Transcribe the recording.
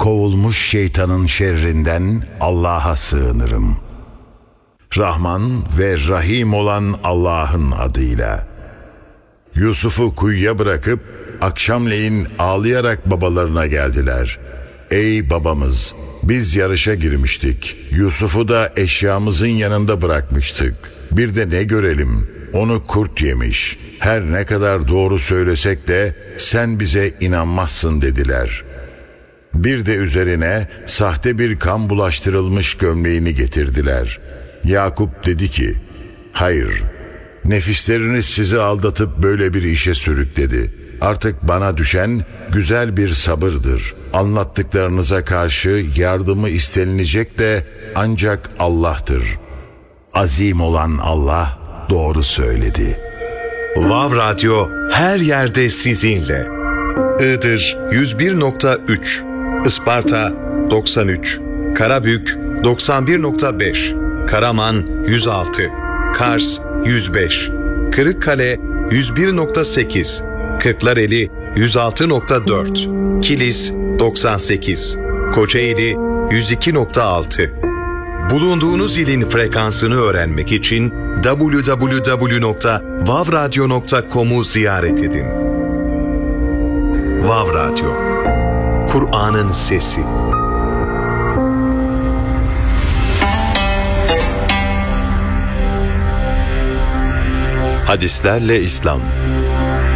kovulmuş şeytanın şerrinden Allah'a sığınırım. Rahman ve Rahim olan Allah'ın adıyla. Yusuf'u kuyuya bırakıp akşamleyin ağlayarak babalarına geldiler. Ey babamız, biz yarışa girmiştik. Yusuf'u da eşyamızın yanında bırakmıştık. Bir de ne görelim? Onu kurt yemiş. Her ne kadar doğru söylesek de sen bize inanmazsın dediler. Bir de üzerine sahte bir kan bulaştırılmış gömleğini getirdiler. Yakup dedi ki, hayır, nefisleriniz sizi aldatıp böyle bir işe sürükledi. Artık bana düşen güzel bir sabırdır. Anlattıklarınıza karşı yardımı istenilecek de ancak Allah'tır. Azim olan Allah doğru söyledi. Vav Radyo her yerde sizinle. Iğdır 101.3, Isparta 93, Karabük 91.5, Karaman 106, Kars 105, Kırıkkale 101.8, Kırklareli 106.4, Kilis 98, Kocaeli 102.6. Bulunduğunuz ilin frekansını öğrenmek için www.vavradyo.com'u ziyaret edin. Vav Radyo, Kur'an'ın sesi. Hadislerle İslam.